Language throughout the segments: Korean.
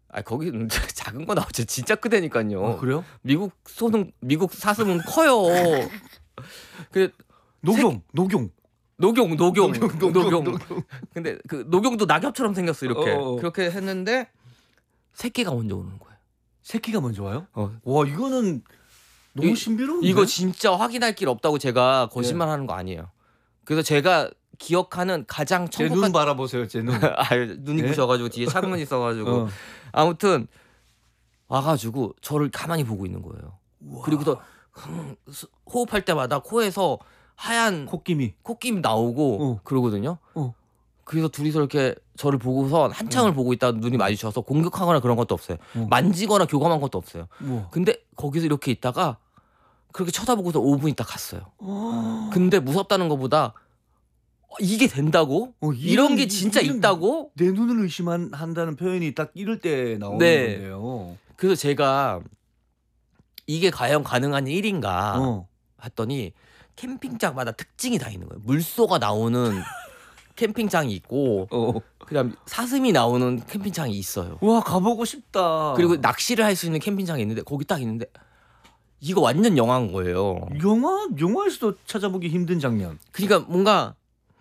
아 거기는 작은 거 나오죠. 진짜 크다니까요. 그래요? 미국 사슴은 커요. 그 녹용. 녹용. 근데 그 녹용도 낙엽처럼 생겼어 이렇게. 그렇게 했는데 새끼가 먼저 오는 거예요. 새끼가 먼저 와요? 와 이거는 너무 신비로운데? 이거 진짜 확인할 길 없다고 제가 거짓말하는 거 아니에요. 그래서 제가 기억하는 가장 제 눈 바라보세요. 제 눈. 눈이 부셔가지고 뒤에 창문이 있어가지고 아무튼 와가지고 저를 가만히 보고 있는 거예요. 우와. 그리고서 호흡할 때마다 코에서 하얀 콧김이 나오고 그러거든요. 그래서 둘이서 이렇게 저를 보고서 한참을 보고 있다가 눈이 마주쳐서 공격하거나 그런 것도 없어요. 만지거나 교감한 것도 없어요. 근데 거기서 이렇게 있다가 그렇게 쳐다보고서 5분 있다 갔어요. 근데 무섭다는 것보다 이게 된다고? 이런 게 진짜 있다고? 내 눈을 의심한다는 표현이 딱 이럴 때 나오는 건데요. 그래서 제가 이게 과연 가능한 일인가 했더니 캠핑장마다 특징이 다 있는 거예요. 물소가 나오는 캠핑장이 있고 그다음 사슴이 나오는 캠핑장이 있어요. 와 가보고 싶다. 그리고 낚시를 할 수 있는 캠핑장이 있는데 거기 딱 있는데 이거 완전 영화인 거예요. 영화에서도 찾아보기 힘든 장면. 그러니까 뭔가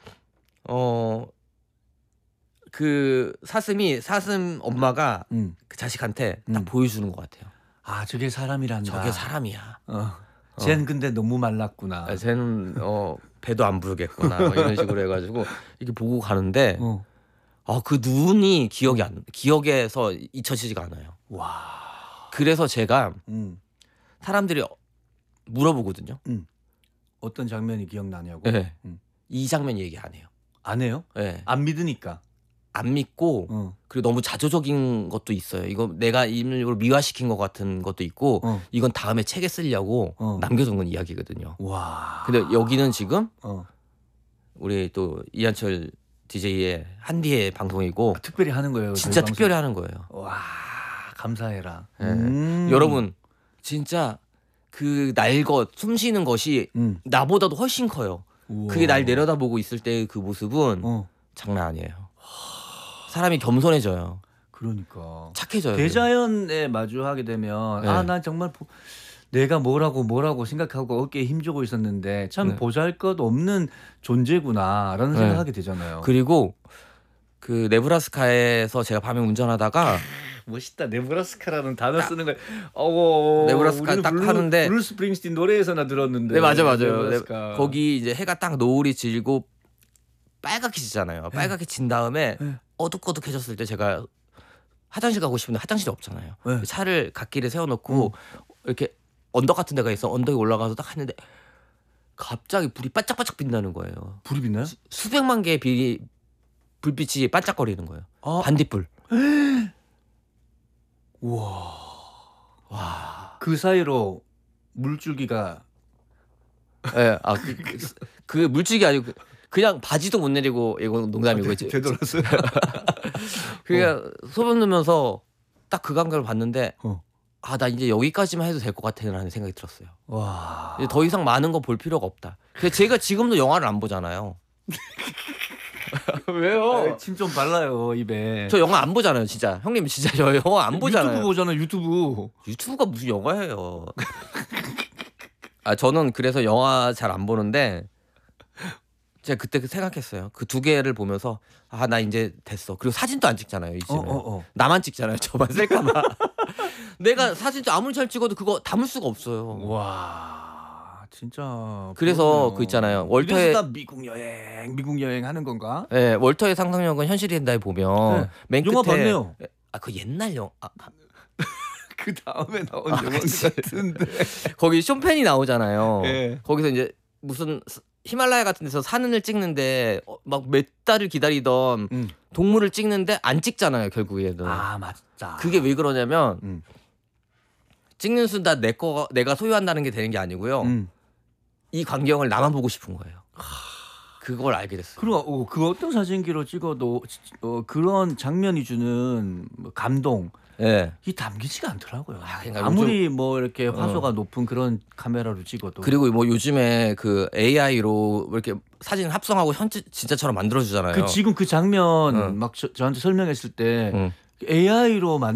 그 사슴 엄마가 그 자식한테 딱 보여주는 것 같아요. 아 저게 사람이란다. 저게 사람이야. 쟤는 근데 너무 말랐구나. 쟤는 배도 안 부르겠구나. 이런 식으로 해가지고 이렇게 보고 가는데 그 눈이 기억에서 잊혀지지가 않아요. 와. 그래서 제가 사람들이 물어보거든요. 어떤 장면이 기억나냐고. 네. 이 장면 얘기 안 해요. 안 해요? 네. 안 믿으니까. 안 믿고 그리고 너무 자조적인 것도 있어요. 이거 내가 일부러 미화시킨 것 같은 것도 있고 이건 다음에 책에 쓰려고 남겨둔 건 이야기거든요. 와. 근데 여기는 지금 우리 또 이한철 DJ의 한디의 방송이고 특별히 하는 거예요. 진짜 특별히 하는 거예요. 와 감사해라. 여러분 진짜 그 날 것 숨쉬는 것이 나보다도 훨씬 커요. 우와. 그게 날 내려다보고 있을 때 그 모습은 장난 아니에요. 사람이 겸손해져요. 그러니까 착해져요. 대자연에 마주하게 되면 난 정말 내가 뭐라고 생각하고 어깨에 힘주고 있었는데 참 보잘것 없는 존재구나라는 생각하게 되잖아요. 그리고 그 네브라스카에서 제가 밤에 운전하다가 멋있다. 네브라스카라는 단어 쓰는 거. 네브라스카 딱 하는데 브루스 스프링스틴 노래에서나 들었는데. 네 맞아요. 거기 이제 해가 딱 노을이 지고 빨갛게 지잖아요. 빨갛게 진 다음에 어둑어둑해졌을 때 제가 화장실 가고 싶은데 화장실이 없잖아요. 차를 갓길에 세워놓고 이렇게 언덕 같은 데가 있어. 언덕에 올라가서 딱 했는데 갑자기 불이 반짝반짝 빛나는 거예요. 불이 빛나요? 수백만 개의 불빛이 반짝거리는 거예요. 반딧불. 와. 그 사이로 물줄기가 그 물줄기 아니고 그냥 바지도 못 내리고 이건 농담이고 되돌았어요. 그냥 소변 넣으면서 딱 그 광경을 봤는데 나 이제 여기까지만 해도 될 것 같아라는 생각이 들었어요. 와. 이제 더 이상 많은 거 볼 필요가 없다. 그래서 제가 지금도 영화를 안 보잖아요. 왜요? 침 좀 발라요 입에. 저 영화 안 보잖아요, 진짜. 형님 진짜 저 영화 안 보잖아요. 유튜브 보잖아요, 유튜브. 유튜브가 무슨 영화예요? 저는 그래서 영화 잘 안 보는데 제가 그때 생각했어요. 그 두 개를 보면서 나 이제 됐어. 그리고 사진도 안 찍잖아요, 이쯤에. 나만 찍잖아요, 저만 셀까봐. 내가 사진 아무리 잘 찍어도 그거 담을 수가 없어요. 와, 진짜. 그래서 그러네요. 그 있잖아요. 월터의 그래서 다 미국 여행 하는 건가? 네, 월터의 상상력은 현실이 된다에 보면 맨 끝에 영화 봤네요. 그 옛날 영화. 그 다음에 나온 영화 같은데. 거기 쇼펜이 나오잖아요. 거기서 이제 무슨 히말라야 같은 데서 산을 찍는데 막 몇 달을 기다리던 동물을 찍는데 안 찍잖아요, 결국에는. 맞다. 그게 왜 그러냐면 찍는 순간 내가 소유한다는 게 되는 게 아니고요. 이 광경을 나만 보고 싶은 거예요. 그걸 알게 됐어요. 그리고 그 어떤 사진기로 찍어도 그런 장면이 주는 감동 이 담기지가 않더라고요. 그러니까 아무리 뭐 이렇게 화소가 높은 그런 카메라로 찍어도. 그리고 뭐 요즘에 그 AI로 이렇게 사진 합성하고 진짜처럼 만들어주잖아요. 지금 그 장면 막 저한테 설명했을 때 AI로